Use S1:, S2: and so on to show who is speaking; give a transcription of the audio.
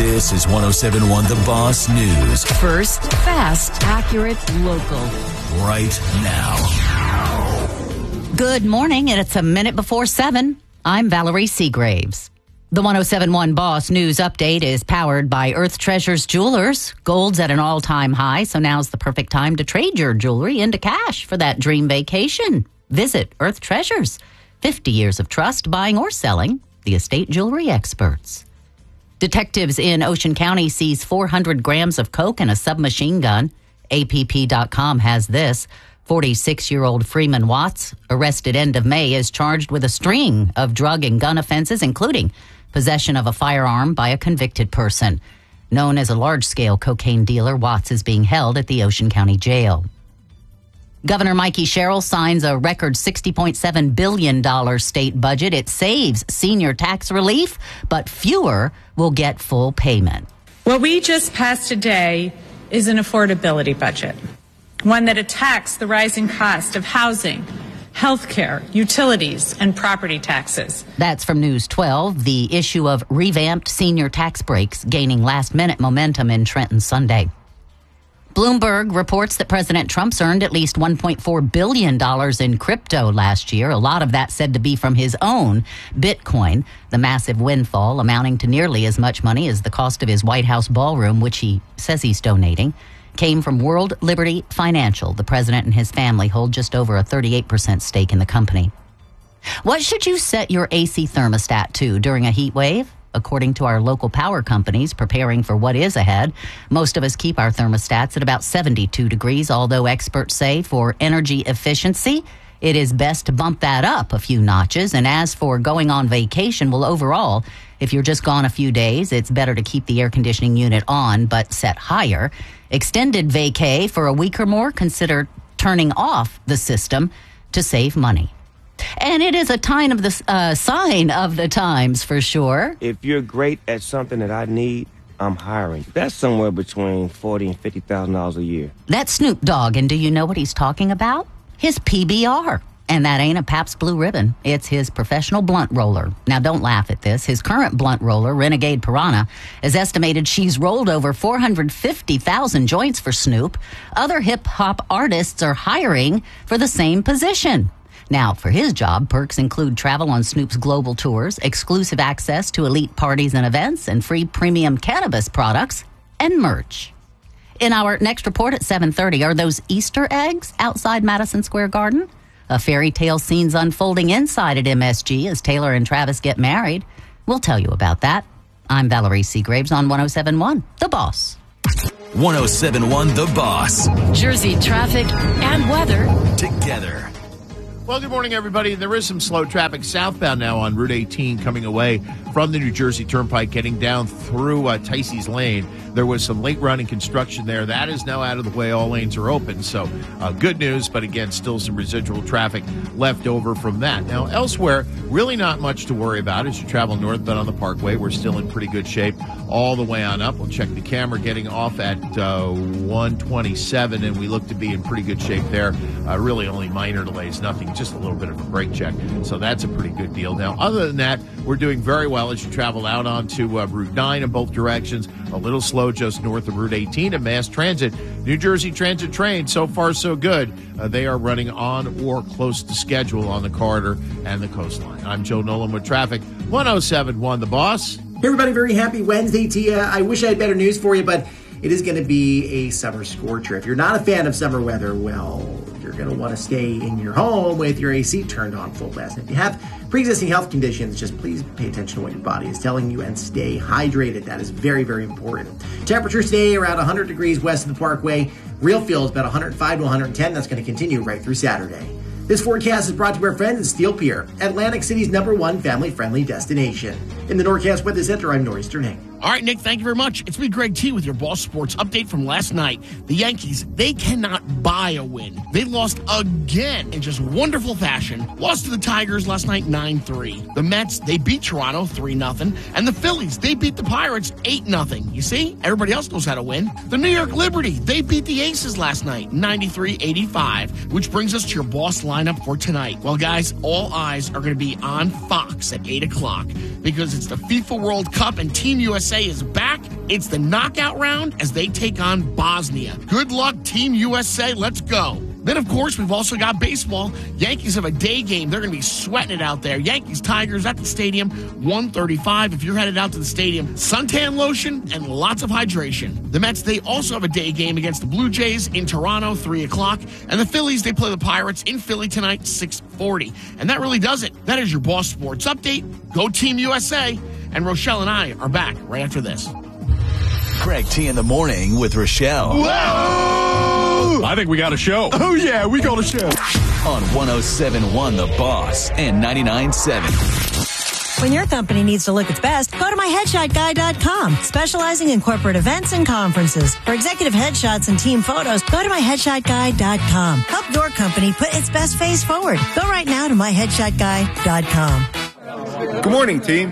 S1: This is 107.1 The Boss News.
S2: First, fast, accurate, local.
S1: Right now.
S2: Good morning, and it's a minute before 7. I'm Valerie Seagraves. The 107.1 Boss News Update is powered by Earth Treasures Jewelers. Gold's at an all-time high, so now's the perfect time to trade your jewelry into cash for that dream vacation. Visit Earth Treasures. 50 years of trust, buying or selling. The estate jewelry experts. Detectives in Ocean County seize 400 grams of coke and a submachine gun. APP.com has this. 46-year-old Freeman Watts, arrested end of May, is charged with a string of drug and gun offenses, including possession of a firearm by a convicted person. Known as a large-scale cocaine dealer, Watts is being held at the Ocean County Jail. Governor Mikey Sherrill signs a record $60.7 billion state budget. It saves senior tax relief, but fewer will get full payment.
S3: What we just passed today is an affordability budget, one that attacks the rising cost of housing, health care, utilities, and property taxes.
S2: That's from News 12. The issue of revamped senior tax breaks gaining last-minute momentum in Trenton Sunday. Bloomberg reports that President Trump's earned at least $1.4 billion in crypto last year, a lot of that said to be from his own Bitcoin, the massive windfall amounting to nearly as much money as the cost of his White House ballroom, which he says he's donating, came from World Liberty Financial. The president and his family hold just over a 38% stake in the company. What should you set your AC thermostat to during a heat wave? According to our local power companies preparing for what is ahead, most of us keep our thermostats at about 72 degrees, although experts say for energy efficiency, it is best to bump that up a few notches. And as for going on vacation, well, overall, if you're just gone a few days, it's better to keep the air conditioning unit on, but set higher. Extended vacay for a week or more, consider turning off the system to save money. And it is a sign of the times, for sure.
S4: If you're great at something that I need, I'm hiring. That's somewhere between $40,000 and $50,000 a year.
S2: That's Snoop Dogg, and do you know what he's talking about? His PBR. And that ain't a Pabst Blue Ribbon. It's his professional blunt roller. Now, don't laugh at this. His current blunt roller, Renegade Piranha, is estimated she's rolled over 450,000 joints for Snoop. Other hip-hop artists are hiring for the same position. Now, for his job, perks include travel on Snoop's global tours, exclusive access to elite parties and events, and free premium cannabis products and merch. In our next report at 7:30, are those Easter eggs outside Madison Square Garden? A fairy tale scene's unfolding inside at MSG as Taylor and Travis get married. We'll tell you about that. I'm Valerie Seagraves on 107.1 The Boss.
S1: 107.1 The Boss.
S2: Jersey traffic and weather
S1: Together.
S5: Well, good morning, everybody. There is some slow traffic southbound now on Route 18 coming away from the New Jersey Turnpike, getting down through Ticey's Lane. There was some late running construction there. That is now out of the way. All lanes are open. So good news, but again, still some residual traffic left over from that. Now, elsewhere, really not much to worry about as you travel northbound on the Parkway. We're still in pretty good shape all the way on up. We'll check the camera getting off at 127, and we look to be in pretty good shape there. Really only minor delays, nothing, just a little bit of a brake check. So that's a pretty good deal. Now, other than that, we're doing very well as you travel out onto Route 9 in both directions. A little slow just north of Route 18 and Mass Transit. New Jersey Transit trains, so far so good. They are running on or close to schedule on the corridor and the coastline. I'm Joe Nolan with traffic. 107.1 The Boss.
S6: Hey everybody, very happy Wednesday to you. I wish I had better news for you, but it is going to be a summer scorcher. If you're not a fan of summer weather, well, you're going to want to stay in your home with your AC turned on full blast. If you have pre-existing health conditions, just please pay attention to what your body is telling you and stay hydrated. That is very, very important. Temperatures today around 100 degrees west of the Parkway. Real feel is about 105 to 110. That's going to continue right through Saturday. This forecast is brought to our friends at Steel Pier, Atlantic City's #1 family-friendly destination. In the Norcast Weather Center, I'm Norrie Sterning.
S7: All right, Nick, thank you very much. It's me, Greg T, with your Boss Sports update from last night. The Yankees, they cannot buy a win. They lost again in just wonderful fashion. Lost to the Tigers last night 9-3. The Mets, they beat Toronto 3-0. And the Phillies, they beat the Pirates 8-0. You see, everybody else knows how to win. The New York Liberty, they beat the Aces last night 93-85, which brings us to your Boss lineup for tonight. Well, guys, all eyes are going to be on Fox at 8 o'clock because it's the FIFA World Cup and Team USA is back It's the knockout round as they take on Bosnia. Good luck, Team USA. Let's go. Then, of course, we've also got baseball. Yankees have a day game. They're going to be sweating it out there. Yankees-Tigers at the stadium, 1:35. If you're headed out to the stadium, suntan lotion and lots of hydration. The Mets, they also have a day game against the Blue Jays in Toronto, 3 o'clock. And the Phillies, they play the Pirates in Philly tonight, 6:40. And that really does it. That is your Boss Sports Update. Go Team USA. And Rochelle and I are back right after this.
S1: Greg T in the morning with Rochelle.
S8: Whoa! I think we got a show. Oh, yeah, we got a show.
S1: On 107.1 The Boss and 99.7.
S9: When your company needs to look its best, go to myheadshotguy.com, specializing in corporate events and conferences. For executive headshots and team photos, go to myheadshotguy.com. Help your company put its best face forward. Go right now to myheadshotguy.com.
S10: Good morning, team.